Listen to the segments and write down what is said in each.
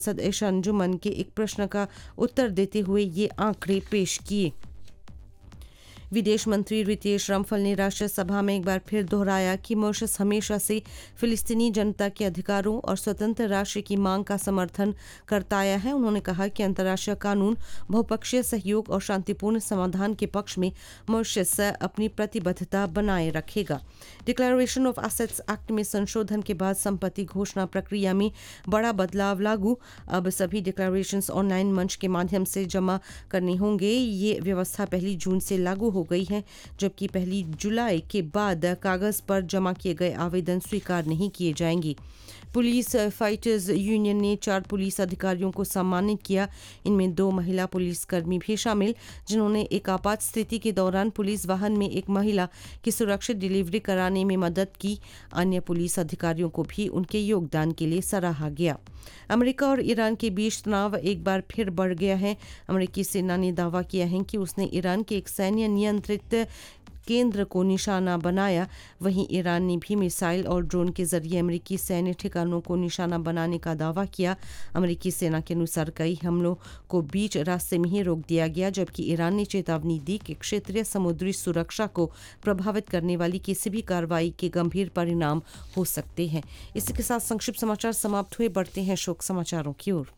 सदस्य अंजुमन के एक प्रश्न का उत्तर देते हुए ये आंकड़े पेश किए। विदेश मंत्री रितेश रामफल ने राष्ट्रीय सभा में एक बार फिर दोहराया कि मॉरिशस हमेशा से फिलिस्तीनी जनता के अधिकारों और स्वतंत्र राष्ट्र की मांग का समर्थन करता आया है। उन्होंने कहा कि अंतर्राष्ट्रीय कानून, बहुपक्षीय सहयोग और शांतिपूर्ण समाधान के पक्ष में मॉरिशस अपनी प्रतिबद्धता बनाए रखेगा। डिक्लेरेशन ऑफ एसेट्स एक्ट में संशोधन के बाद संपत्ति घोषणा प्रक्रिया में बड़ा बदलाव लागू। अब सभी डिक्लेरेशंस ऑनलाइन मंच के माध्यम से जमा करने होंगे। ये व्यवस्था 1 जून से लागू हो गई है, जबकि 1 जुलाई के बाद कागज पर जमा किए गए आवेदन स्वीकार नहीं किए जाएंगे। पुलिस फाइटर्स यूनियन ने 4 पुलिस अधिकारियों को सम्मानित किया। इनमें 2 महिला पुलिसकर्मी भी शामिल, जिन्होंने एक आपात स्थिति के दौरान पुलिस वाहन में एक महिला की सुरक्षित डिलीवरी कराने में मदद की। अन्य पुलिस अधिकारियों को भी उनके योगदान के लिए सराहा गया। अमेरिका और ईरान के बीच तनाव एक बार फिर बढ़ गया है। अमेरिकी सेना ने दावा किया है कि उसने ईरान के एक सैन्य नियंत्रित केंद्र को निशाना बनाया। वहीं ईरान ने भी मिसाइल और ड्रोन के जरिए अमेरिकी सैन्य ठिकानों को निशाना बनाने का दावा किया। अमेरिकी सेना के अनुसार कई हमलों को बीच रास्ते में ही रोक दिया गया, जबकि ईरान ने चेतावनी दी कि क्षेत्रीय समुद्री सुरक्षा को प्रभावित करने वाली किसी भी कार्रवाई के गंभीर परिणाम हो सकते हैं। इसी के साथ संक्षिप्त समाचार समाप्त हुए। बढ़ते हैं शोक समाचारों की ओर।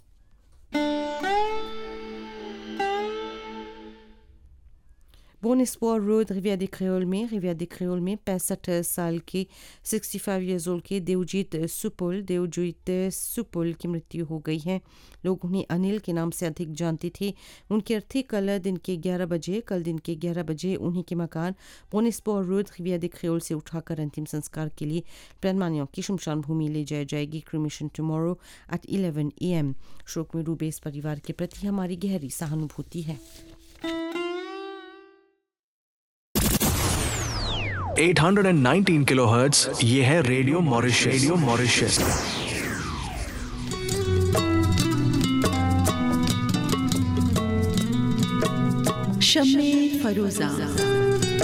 बोनेस्पोर रोड रिवियर दे क्रेओल में 65 साल के 65 ईयर्स ओल्ड के देवजीत सुपुल की मृत्यु हो गई है। लोग उन्हें अनिल के नाम से अधिक जानते थे। उनकी अर्थी कल दिन के 11 बजे उन्हीं के मकान बोनेस्पोर रोड रिवियर दे क्रेओल से उठाकर अंतिम संस्कार के लिए प्लेनमानियों की शमशान भूमि ले जाई जाएगी। Cremation tomorrow at 11 AM। शोक में डूबे इस परिवार के प्रति हमारी गहरी सहानुभूति है। 819 किलोहर्ट्ज, ये है रेडियो मॉरिशस। शम्मे फरूजा।